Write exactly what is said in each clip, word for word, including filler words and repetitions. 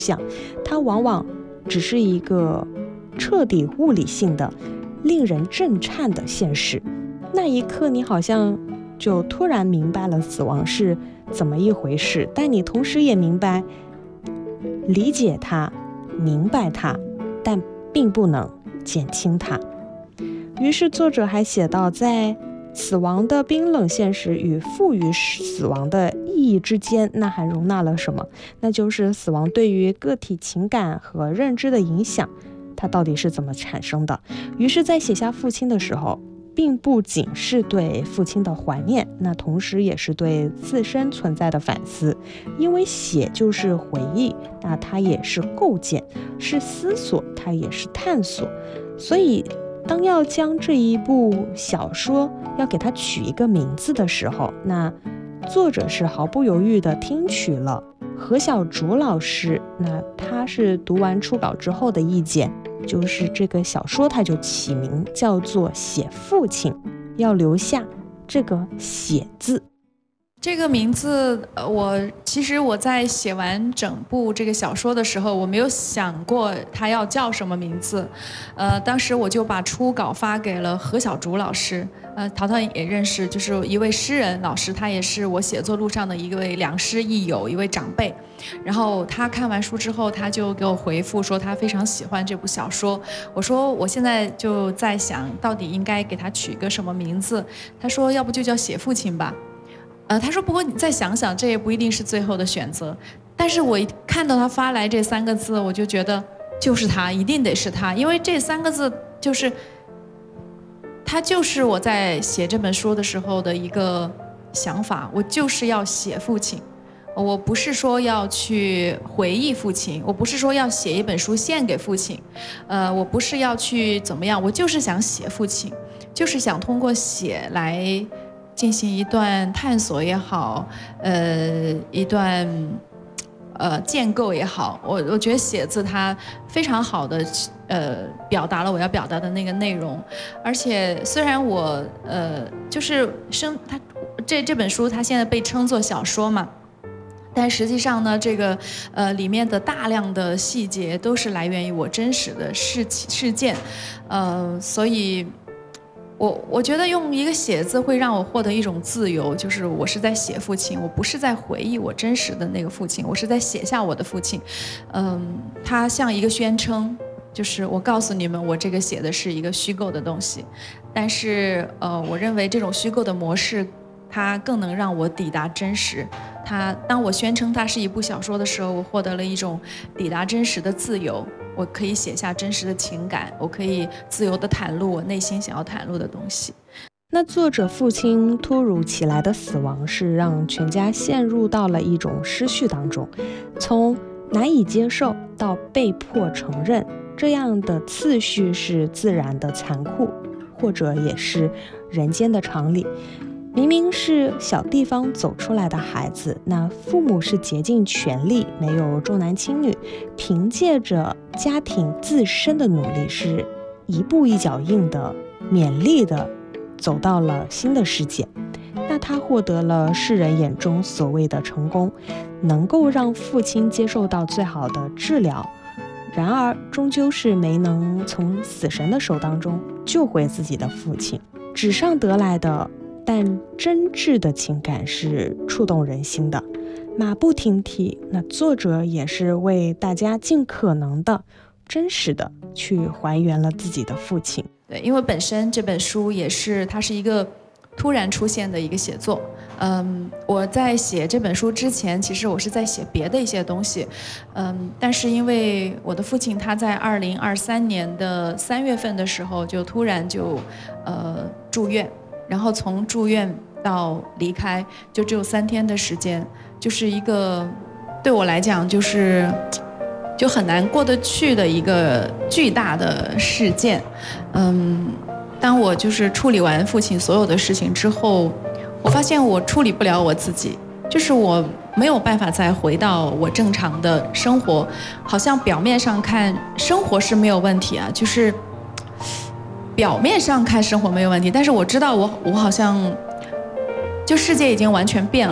象，它往往只是一个彻底物理性的、令人震颤的现实。那一刻，你好像就突然明白了死亡是怎么一回事，但你同时也明白，理解它，明白它，但并不能减轻它。于是作者还写到，在死亡的冰冷现实与赋予死亡的意义之间，那还容纳了什么？那就是死亡对于个体情感和认知的影响，它到底是怎么产生的？于是在写下父亲的时候，并不仅是对父亲的怀念，那同时也是对自身存在的反思。因为写就是回忆，那它也是构建，是思索，它也是探索。所以当要将这一部小说要给它取一个名字的时候，那作者是毫不犹豫地听取了何小竹老师，那他是读完初稿之后的意见，就是这个小说它就起名叫做《写父亲》，要留下这个写字。 这个名字，我其实我在写完整部这个小说的时候，我没有想过它要叫什么名字。呃，当时我就把初稿发给了何小竹老师，呃，淘淘也认识，就是一位诗人老师，他也是我写作路上的一位良师益友，一位长辈。然后他看完书之后，他就给我回复说他非常喜欢这部小说。我说我现在就在想，到底应该给他取个什么名字？他说要不就叫写父亲吧。呃，他说不过你再想想，这也不一定是最后的选择。但是我一看到他发来这三个字，我就觉得就是他，一定得是他，因为这三个字就是他就是我在写这本书的时候的一个想法，我就是要写父亲。我不是说要去回忆父亲，我不是说要写一本书献给父亲，呃，我不是要去怎么样，我就是想写父亲，就是想通过写来进行一段探索也好，呃，一段呃建构也好，我我觉得写字它非常好的呃表达了我要表达的那个内容，而且虽然我呃就是生它这这本书它现在被称作小说嘛，但实际上呢，这个呃里面的大量的细节都是来源于我真实的事事件，呃，所以。我我觉得用一个写字会让我获得一种自由，就是我是在写父亲，我不是在回忆我真实的那个父亲，我是在写下我的父亲。嗯，它像一个宣称，就是我告诉你们，我这个写的是一个虚构的东西，但是呃，我认为这种虚构的模式，它更能让我抵达真实。它当我宣称它是一部小说的时候，我获得了一种抵达真实的自由。我可以写下真实的情感，我可以自由地袒露我内心想要袒露的东西。 那作者父亲突如其来的死亡是让全家陷入到了一种失序当中，从难以接受到被迫承认，这样的次序是自然的残酷，或者也是人间的常理。明明是小地方走出来的孩子，那父母是竭尽全力，没有重男轻女，凭借着家庭自身的努力，是一步一脚印的勉励的走到了新的世界。那他获得了世人眼中所谓的成功，能够让父亲接受到最好的治疗，然而终究是没能从死神的手当中救回自己的父亲。纸上得来的但真挚的情感是触动人心的。马不停蹄，那作者也是为大家尽可能的真实的去还原了自己的父亲。 对，因为本身这本书也是它是一个突然出现的一个写作。嗯，我在写这本书之前，其实我是在写别的一些东西。嗯，但是因为我的父亲他在二零二三年的三月份的时候就突然就呃住院。然后从住院到离开就只有三天的时间，就是一个对我来讲就是就很难过得去的一个巨大的事件。嗯，当我就是处理完父亲所有的事情之后，我发现我处理不了我自己，就是我没有办法再回到我正常的生活。好像表面上看生活是没有问题啊，就是表面上看生活没有问题，但是我知道我我好像就世界已经完全变了。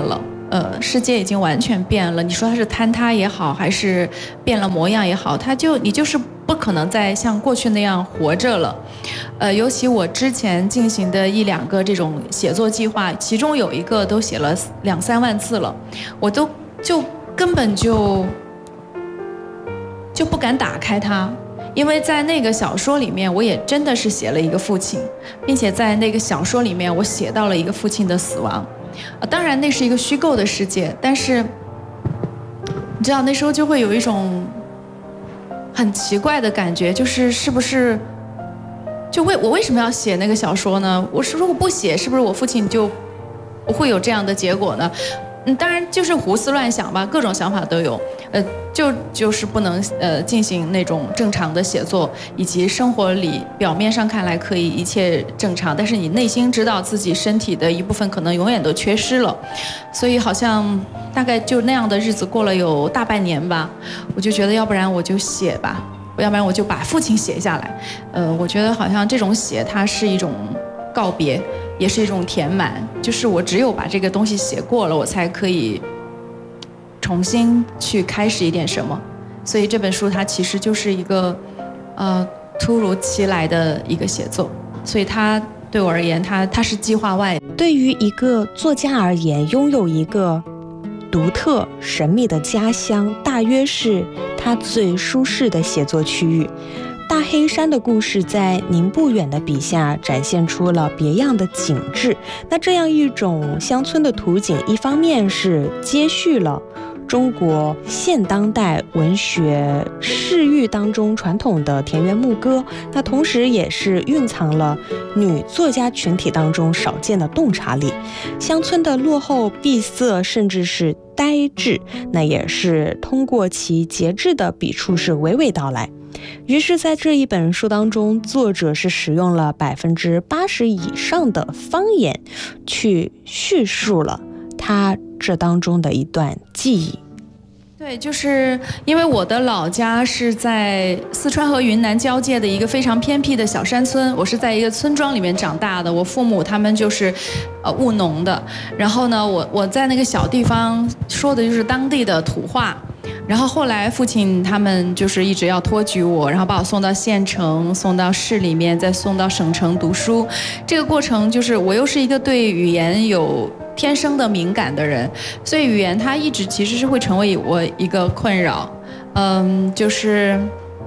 呃，世界已经完全变了。你说它是坍塌也好，还是变了模样也好，它就你就是不可能再像过去那样活着了。呃，尤其我之前进行的一两个这种写作计划，其中有一个都写了两三万字了，我都就根本就就不敢打开它。因为在那个小说里面，我也真的是写了一个父亲，并且在那个小说里面，我写到了一个父亲的死亡。呃，当然那是一个虚构的世界，但是你知道那时候就会有一种很奇怪的感觉，就是是不是就为我为什么要写那个小说呢？我是如果不写，是不是我父亲就不会有这样的结果呢？嗯，当然就是胡思乱想吧，各种想法都有。呃，就就是不能呃进行那种正常的写作，以及生活里表面上看来可以一切正常，但是你内心知道自己身体的一部分可能永远都缺失了，所以好像大概就那样的日子过了有大半年吧，我就觉得要不然我就写吧，要不然我就把父亲写下来。呃，我觉得好像这种写它是一种告别，也是一种填满，就是我只有把这个东西写过了，我才可以重新去开始一点什么。所以这本书它其实就是一个呃突如其来的一个写作，所以它对我而言它它是计划外。 对于一个作家而言，拥有一个独特神秘的家乡，大约是他最舒适的写作区域。大黑山的故事在宁不远的笔下展现出了别样的景致。那这样一种乡村的图景，一方面是接续了中国现当代文学世域当中传统的田园牧歌，那同时也是蕴藏了女作家群体当中少见的洞察力。乡村的落后、闭塞，甚至是呆滞，那也是通过其节制的笔触是娓娓道来。于是在这一本书当中，作者是使用了百分之八十以上的方言去叙述了他这当中的一段记忆。 对，就是因为我的老家是在四川和云南交界的一个非常偏僻的小山村，我是在一个村庄里面长大的，我父母他们就是呃务农的，然后呢我我在那个小地方说的就是当地的土话。然后后来父亲他们就是一直要托举我，然后把我送到县城，送到市里面，再送到省城读书。这个过程就是我又是一个对语言有天生的敏感的人，所以语言它一直其实是会成为我一个困扰。嗯，就是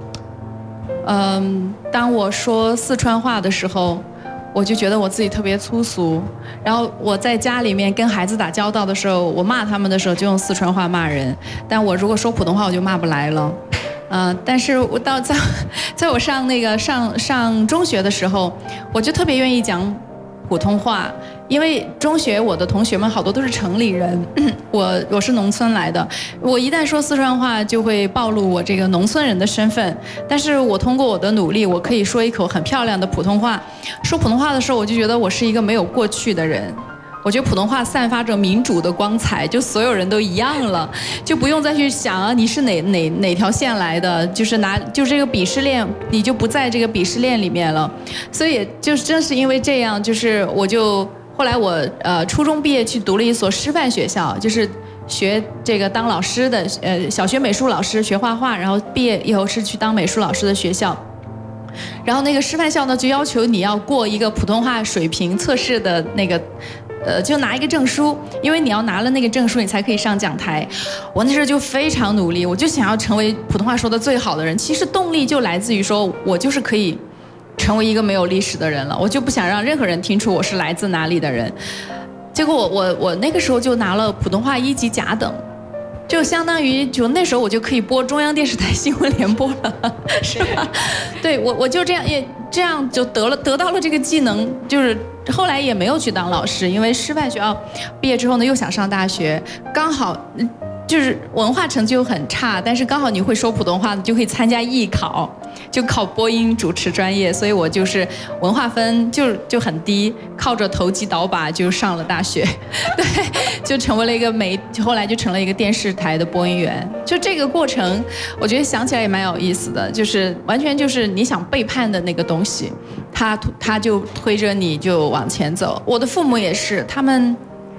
嗯，当我说四川话的时候，我就觉得我自己特别粗俗，然后我在家里面跟孩子打交道的时候，我骂他们的时候就用四川话骂人，但我如果说普通话我就骂不来了。呃，但是我到在在我上那个上上中学的时候，我就特别愿意讲普通话，因为中学我的同学们好多都是城里人，我我是农村来的，我一旦说四川话就会暴露我这个农村人的身份，但是我通过我的努力，我可以说一口很漂亮的普通话。说普通话的时候，我就觉得我是一个没有过去的人。我觉得普通话散发着民主的光彩，就所有人都一样了，就不用再去想啊你是哪哪哪条线来的，就是拿就这个鄙视链，你就不在这个鄙视链里面了。所以就是正是因为这样，就是我就后来我呃初中毕业去读了一所师范学校，就是学这个当老师的，呃小学美术老师学画画，然后毕业以后是去当美术老师的学校。然后那个师范校呢就要求你要过一个普通话水平测试的那个。呃，就拿一个证书，因为你要拿了那个证书，你才可以上讲台。我那时候就非常努力，我就想要成为普通话说的最好的人。其实动力就来自于说，我就是可以成为一个没有历史的人了，我就不想让任何人听出我是来自哪里的人。结果我我我那个时候就拿了普通话一级甲等，就相当于就那时候我就可以播中央电视台新闻联播了，是吧？对，我我就这样也这样就得了得到了这个技能，就是后来也没有去当老师，因为师范学校毕业之后呢又想上大学，刚好就是文化成绩又很差，但是刚好你会说普通话，你就可以参加艺考，就考播音主持专业，所以我就是文化分就就很低，靠着投机倒把就上了大学，对，就成为了一个媒，后来就成了一个电视台的播音员。就这个过程，我觉得想起来也蛮有意思的，就是完全就是你想背叛的那个东西，他他就推着你就往前走。我的父母也是，他们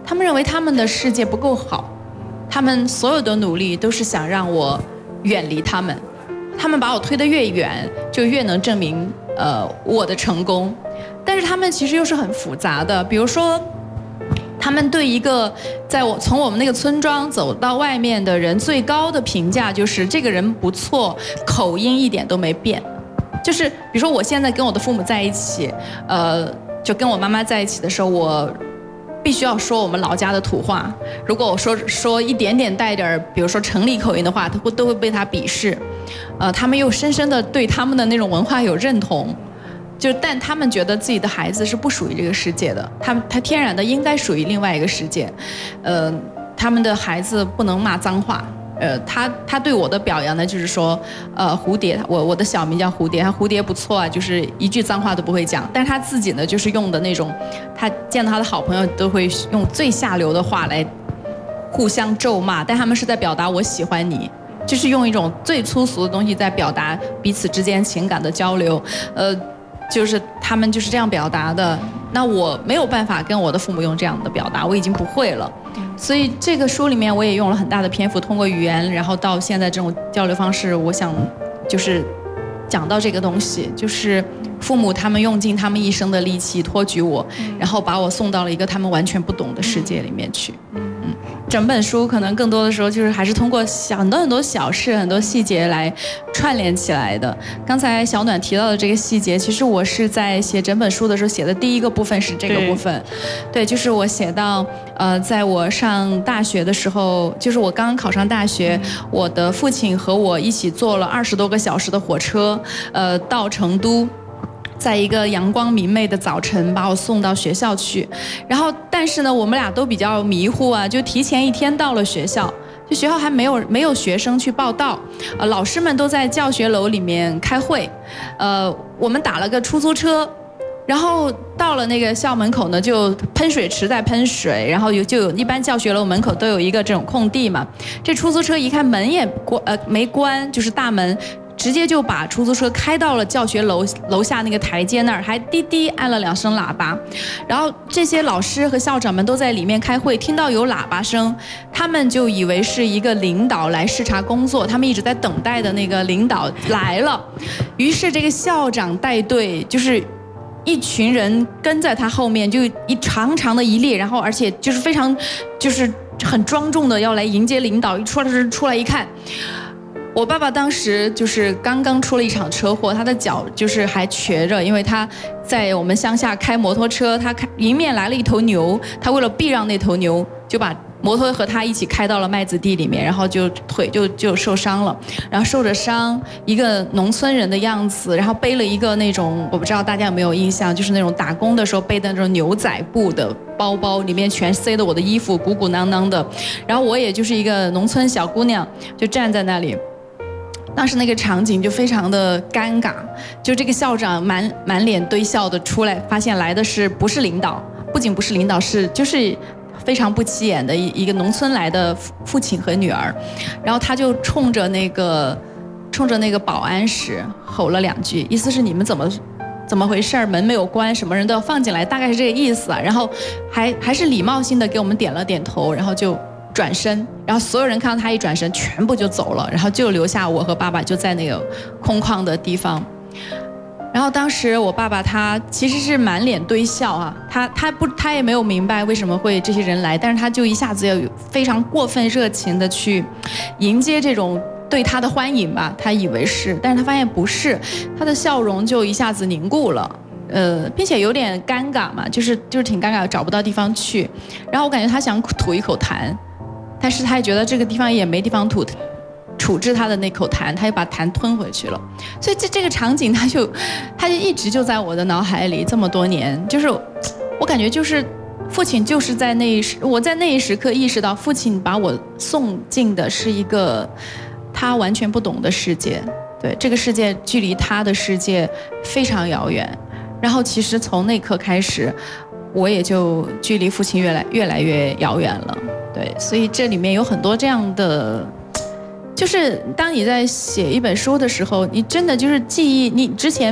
他们认为他们的世界不够好，他们所有的努力都是想让我远离他们，他们把我推得越远，就越能证明呃我的成功。但是他们其实又是很复杂的，比如说，他们对一个在我从我们那个村庄走到外面的人最高的评价就是这个人不错，口音一点都没变。就是比如说我现在跟我的父母在一起，呃，就跟我妈妈在一起的时候，我必须要说我们老家的土话。如果我说说一点点带点比如说城里口音的话，他会都会被他鄙视。呃，他们又深深的对他们的那种文化有认同。就但他们觉得自己的孩子是不属于这个世界的，他们他天然的应该属于另外一个世界，呃，他们的孩子不能骂脏话，呃，他他对我的表扬呢，就是说，呃，蝴蝶，我我的小名叫蝴蝶，他蝴蝶不错啊，就是一句脏话都不会讲，但是他自己呢，就是用的那种，他见到他的好朋友都会用最下流的话来互相咒骂，但他们是在表达我喜欢你。就是用一种最粗俗的东西在表达彼此之间情感的交流，呃。就是他们就是这样表达的，那我没有办法跟我的父母用这样的表达，我已经不会了。所以这个书里面我也用了很大的篇幅，通过语言，然后到现在这种交流方式，我想就是讲到这个东西，就是父母他们用尽他们一生的力气托举我，然后把我送到了一个他们完全不懂的世界里面去。嗯，整本书可能更多的时候就是还是通过很多很多小事、很多细节来串联起来的。刚才小暖提到的这个细节，其实我是在写整本书的时候写的第一个部分是这个部分。对，对，就是我写到，呃，在我上大学的时候，就是我刚刚考上大学，嗯、我的父亲和我一起坐了二十多个小时的火车，呃，到成都。在一个阳光明媚的早晨把我送到学校去，然后但是呢我们俩都比较迷糊啊，就提前一天到了学校，就学校还没有没有学生去报到，呃，老师们都在教学楼里面开会，呃，我们打了个出租车，然后到了那个校门口呢，就喷水池在喷水，然后有就有一般教学楼门口都有一个这种空地嘛，这出租车一看门也关呃没关，就是大门。直接就把出租车开到了教学楼楼下那个台阶那儿，还滴滴按了两声喇叭，然后这些老师和校长们都在里面开会，听到有喇叭声，他们就以为是一个领导来视察工作，他们一直在等待的那个领导来了，于是这个校长带队，就是一群人跟在他后面，就一长长的一列，然后而且就是非常就是很庄重的要来迎接领导，一出来出来一看。我爸爸当时就是刚刚出了一场车祸，他的脚就是还瘸着，因为他在我们乡下开摩托车，他开迎面来了一头牛，他为了避让那头牛，就把摩托和他一起开到了麦子地里面，然后就腿就就受伤了，然后受着伤，一个农村人的样子，然后背了一个那种我不知道大家有没有印象，就是那种打工的时候背的那种牛仔布的包包，里面全塞的我的衣服鼓鼓囊囊的，然后我也就是一个农村小姑娘，就站在那里。当时那个场景就非常的尴尬，就这个校长满满脸堆笑的出来，发现来的是不是领导，不仅不是领导，是就是非常不起眼的一一个农村来的父亲和女儿，然后他就冲着那个冲着那个保安室吼了两句，意思是你们怎么怎么回事，门没有关，什么人都要放进来，大概是这个意思啊，然后还还是礼貌性的给我们点了点头，然后就转身，然后所有人看到他一转身，全部就走了，然后就留下我和爸爸就在那个空旷的地方。然后当时我爸爸他其实是满脸堆笑啊，他他不他也没有明白为什么会这些人来，但是他就一下子要非常过分热情的去迎接这种对他的欢迎吧，他以为是，但是他发现不是，他的笑容就一下子凝固了。呃，并且有点尴尬嘛，就是就是挺尴尬，找不到地方去。然后我感觉他想吐一口痰。但是他也觉得这个地方也没地方吐，处置他的那口痰，他又把痰吞回去了。所以这这个场景，他就他就一直就在我的脑海里这么多年。就是我感觉就是父亲就是在那一时，我在那一时刻意识到，父亲把我送进的是一个他完全不懂的世界。对，这个世界距离他的世界非常遥远。然后其实从那刻开始，我也就距离父亲越来越来越遥远了。对，所以这里面有很多这样的，就是当你在写一本书的时候，你真的就是记忆，你之前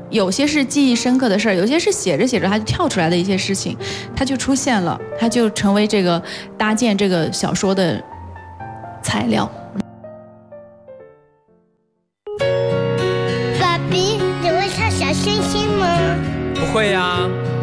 有些是记忆深刻的事儿，有些是写着写着它就跳出来的一些事情，它就出现了，它就成为这个搭建这个小说的材料。 爸比，你会唱小星星吗？ 不会呀、啊。